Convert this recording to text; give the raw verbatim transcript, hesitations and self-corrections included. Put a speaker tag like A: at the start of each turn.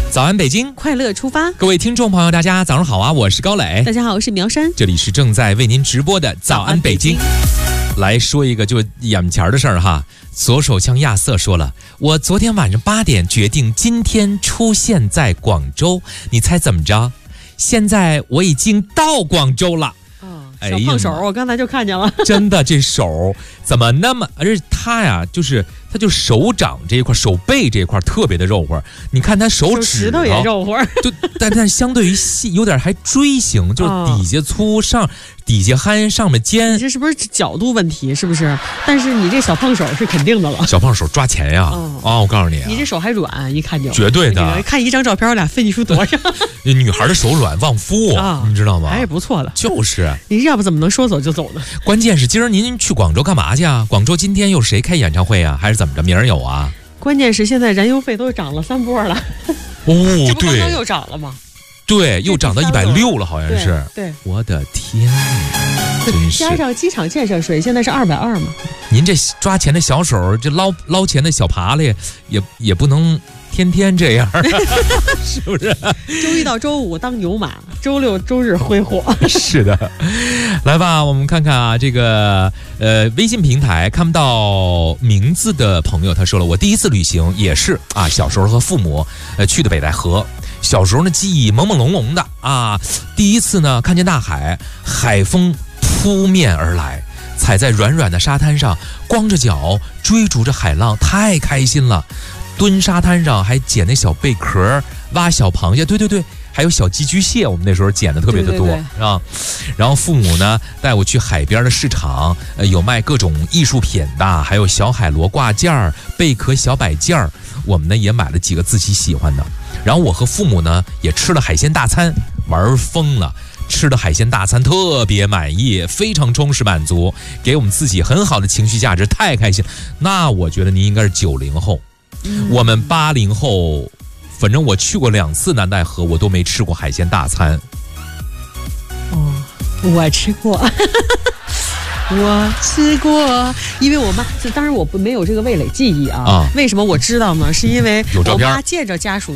A: 早安北京，
B: 快乐出发。
A: 各位听众朋友大家早上好啊，我是高磊。
B: 大家好，我是苗山。
A: 这里是正在为您直播的早安北京。来说一个就眼前的事儿哈，左手枪亚瑟说了，我昨天晚上八点决定今天出现在广州，你猜怎么着？现在我已经到广州了。
B: 小胖手，我刚才就看见了。
A: 真的，这手怎么那么？而且他呀，就是他就手掌这一块、手背这一块特别的肉乎。你看他手指
B: 石头也肉乎，
A: 就但但相对于细，有点还锥形，就是底下粗上。底下憨上面尖，
B: 你这是不是角度问题？是不是？但是你这小胖手是肯定的了。
A: 小胖手抓钱呀！哦，哦我告诉你、啊，
B: 你这手还软，一看就
A: 绝对的。
B: 看一张照片，我俩分你出多少？
A: 女孩的手软旺夫、啊，你知道吗？
B: 还是不错的。
A: 就是，
B: 你要不怎么能说走就走呢？
A: 关键是今儿您去广州干嘛去啊？广州今天有谁开演唱会啊？还是怎么着？明儿有啊？
B: 关键是现在燃油费都涨了三波了。
A: 哦，对，
B: 刚刚又涨了吗？
A: 对，又涨到一百六了，好像是。
B: 对，
A: 我的天，真是。
B: 加上机场建设税，现在是二百二嘛。
A: 您这抓钱的小手，这捞捞钱的小爬嘞，也也不能天天这样，是不是？
B: 周一到周五当牛马，周六周日挥霍。
A: 是的，来吧，我们看看啊，这个呃微信平台看不到名字的朋友，他说了，我第一次旅行也是啊，小时候和父母呃去的北戴河。小时候呢，记忆朦朦胧胧的啊，第一次呢看见大海，海风扑面而来，踩在软软的沙滩上，光着脚追逐着海浪，太开心了。蹲沙滩上还捡那小贝壳，挖小螃蟹，对对对，还有小寄居蟹，我们那时候捡的特别的多，
B: 对对对
A: 啊。然后父母呢带我去海边的市场，呃，有卖各种艺术品的，还有小海螺挂件儿、贝壳小摆件儿，我们呢也买了几个自己喜欢的。然后我和父母呢也吃了海鲜大餐，玩疯了，吃的海鲜大餐特别满意，非常充实满足，给我们自己很好的情绪价值，太开心。那我觉得您应该是九零后，嗯、我们八零后，反正我去过两次南戴河，我都没吃过海鲜大餐。
B: 哦，我吃过。我吃过，因为我妈，当然我不没有这个味蕾记忆啊。啊为什么我知道呢？是因为我妈见着家属